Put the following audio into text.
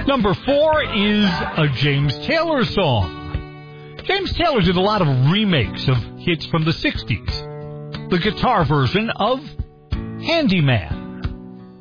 Number 4 is a James Taylor song. James Taylor did a lot of remakes of hits from the 60s. The guitar version of Handyman.